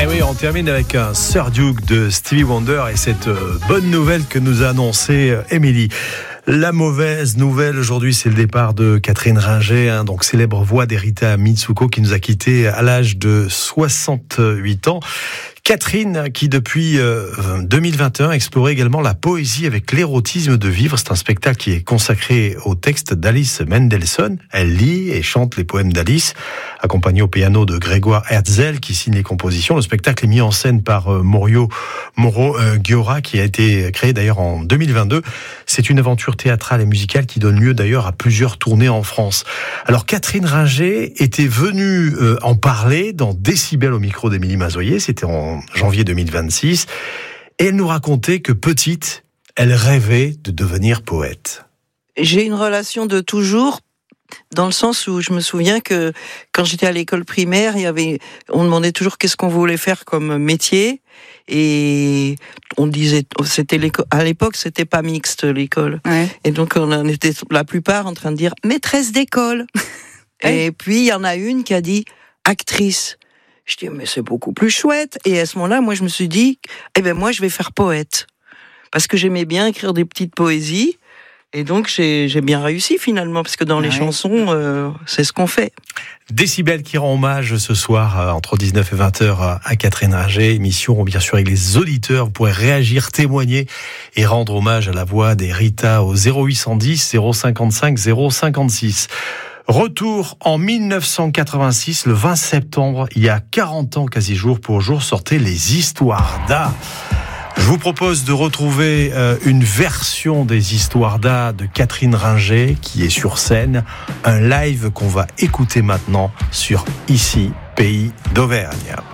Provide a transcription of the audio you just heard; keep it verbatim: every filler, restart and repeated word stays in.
Et oui, on termine avec un Sir Duke de Stevie Wonder et cette euh, bonne nouvelle que nous a annoncée euh, Émilie. La mauvaise nouvelle aujourd'hui, c'est le départ de Catherine Ringer, hein, donc célèbre voix d'Erita Mitsuko qui nous a quittés à l'âge de soixante-huit ans. Catherine, qui depuis euh, deux mille vingt et un explorait également la poésie avec l'érotisme de vivre. C'est un spectacle qui est consacré au texte d'Alice Mendelssohn. Elle lit et chante les poèmes d'Alice, accompagnée au piano de Grégoire Herzl qui signe les compositions. Le spectacle est mis en scène par euh, Morio Moro euh, Giora, qui a été créé d'ailleurs en deux mille vingt-deux. C'est une aventure théâtrale et musicale qui donne lieu d'ailleurs à plusieurs tournées en France. Alors Catherine Ringer était venue euh, en parler dans Décibel au micro d'Émilie Mazoyer. C'était en janvier deux mille vingt-six, et elle nous racontait que petite, elle rêvait de devenir poète. J'ai une relation de toujours, dans le sens où je me souviens que quand j'étais à l'école primaire, il y avait, on demandait toujours qu'est-ce qu'on voulait faire comme métier, et on disait, c'était l'école, à l'époque c'était pas mixte l'école, ouais. Et donc on en était la plupart en train de dire maîtresse d'école. Et puis il y en a une qui a dit actrice. Je dis, mais c'est beaucoup plus chouette. Et à ce moment-là, moi, je me suis dit, eh ben, moi, je vais faire poète. Parce que j'aimais bien écrire des petites poésies. Et donc, j'ai, j'ai bien réussi, finalement. Parce que dans ouais. les chansons, euh, c'est ce qu'on fait. Décibel qui rend hommage ce soir, euh, entre dix-neuf et vingt heures, à Catherine Ringer. Émission, bien sûr, avec les auditeurs. Vous pourrez réagir, témoigner et rendre hommage à la voix d'Erita au zéro huit cent dix, zéro cinquante-cinq, zéro cinquante-six. Retour en mille neuf cent quatre-vingt-six, le vingt septembre, il y a quarante ans quasi jour pour jour, sortaient les Histoires d'A. Je vous propose de retrouver euh, une version des Histoires d'A de Catherine Ringer qui est sur scène, un live qu'on va écouter maintenant sur Ici, Pays d'Auvergne.